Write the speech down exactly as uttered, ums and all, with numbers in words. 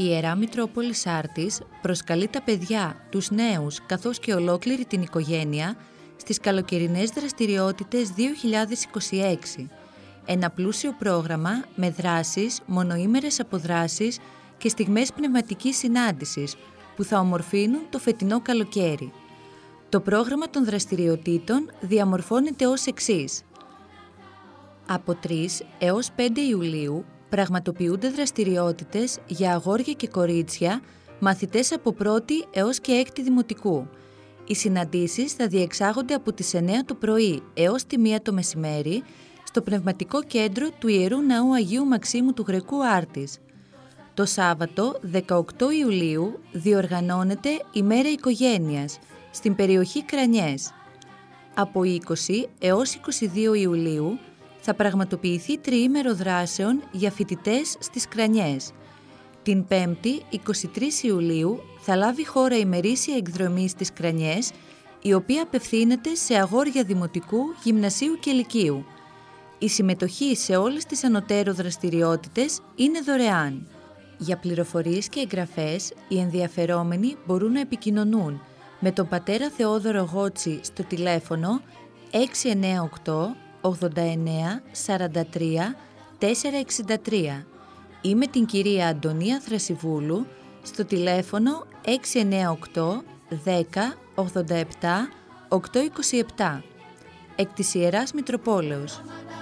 Η Ιερά Μητρόπολη Σάρτης προσκαλεί τα παιδιά, τους νέους καθώς και ολόκληρη την οικογένεια στις καλοκαιρινές δραστηριότητες δύο χιλιάδες είκοσι έξι. Ένα πλούσιο πρόγραμμα με δράσεις, μονοήμερες αποδράσεις και στιγμές πνευματικής συνάντησης που θα ομορφύνουν το φετινό καλοκαίρι. Το πρόγραμμα των δραστηριοτήτων διαμορφώνεται ως εξής. Από τρεις έως πέντε Ιουλίου πραγματοποιούνται δραστηριότητες για αγόρια και κορίτσια, μαθητές από πρώτη έως και έκτη δημοτικού. Οι συναντήσεις θα διεξάγονται από τις εννέα το πρωί έως τη μία το μεσημέρι στο Πνευματικό Κέντρο του Ιερού Ναού Αγίου Μαξίμου του Γρεκού Άρτης. Το Σάββατο δεκαοκτώ Ιουλίου διοργανώνεται η Μέρα Οικογένειας στην περιοχή Κρανιές. Από είκοσι έως είκοσι δύο Ιουλίου θα πραγματοποιηθεί τριήμερο δράσεων για φοιτητές στις Κρανιές. Την Πέμπτη, εικοστή τρίτη Ιουλίου, θα λάβει χώρα ημερήσια εκδρομή στις Κρανιές, η οποία απευθύνεται σε αγόρια δημοτικού, γυμνασίου και λυκείου. Η συμμετοχή σε όλες τις ανωτέρω δραστηριότητες είναι δωρεάν. Για πληροφορίες και εγγραφές, οι ενδιαφερόμενοι μπορούν να επικοινωνούν με τον πατέρα Θεόδωρο Γότση στο τηλέφωνο έξι εννιά οκτώ ογδόντα εννέα σαράντα τρία τετρακόσια εξήντα τρία ή με την κυρία Αντωνία Θρασιβούλου στο τηλέφωνο έξι εννιά οκτώ δέκα ογδόντα επτά οκτακόσια είκοσι επτά εκ της Ιεράς Μητροπόλεως.